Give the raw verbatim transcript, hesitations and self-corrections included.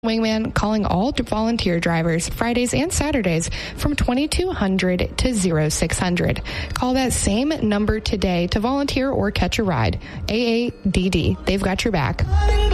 Wingman calling all volunteer drivers Fridays and Saturdays from twenty-two hundred to oh six hundred. Call that same number today to volunteer or catch a ride. A A D D, they've got your back.